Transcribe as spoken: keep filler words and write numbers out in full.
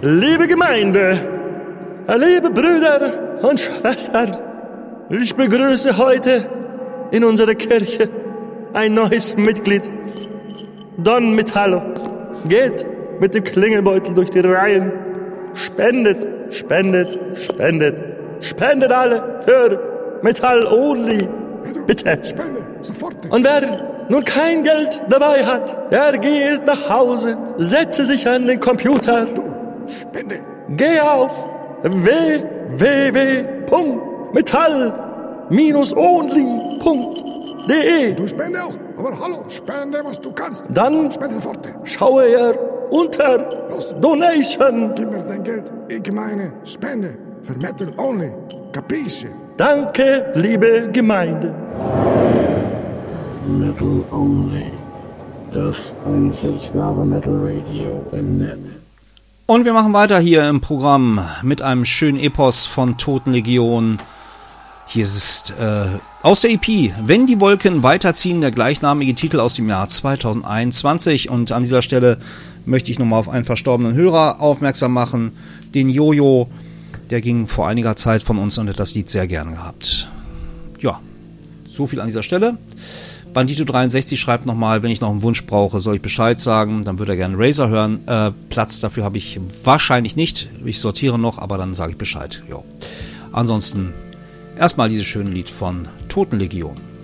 liebe Gemeinde, liebe Brüder und Schwestern, ich begrüße heute in unserer Kirche ein neues Mitglied. Don Metallo geht mit dem Klingelbeutel durch die Reihen, spendet, spendet, spendet, spendet alle für Metall Only. Bitte. Spende, sofort. Und wer nun kein Geld dabei hat, der geht nach Hause, setze sich an den Computer. Du, spende. Geh auf w w w punkt metall only punkt d e. Du spende auch. Aber hallo, spende, was du kannst. Dann spende sofort. schaue er unter Los. Donation. Gib mir dein Geld. Ich meine, spende für Metal Only. Capisce? Danke, liebe Gemeinde. Metal Only. Das einzig wahre Metal Radio im Netz. Und wir machen weiter hier im Programm mit einem schönen Epos von Totenlegion. Hier ist äh, aus der E P Wenn die Wolken weiterziehen, der gleichnamige Titel aus dem Jahr zweitausendeinundzwanzig. Und an dieser Stelle möchte ich nochmal auf einen verstorbenen Hörer aufmerksam machen, den Jojo. Der ging vor einiger Zeit von uns und hat das Lied sehr gern gehabt. Ja, so viel an dieser Stelle. Bandito dreiundsechzig schreibt nochmal, wenn ich noch einen Wunsch brauche, soll ich Bescheid sagen. Dann würde er gerne Razor hören. Äh, Platz dafür habe ich wahrscheinlich nicht. Ich sortiere noch, aber dann sage ich Bescheid. Jo. Ansonsten erstmal dieses schöne Lied von Totenlegion.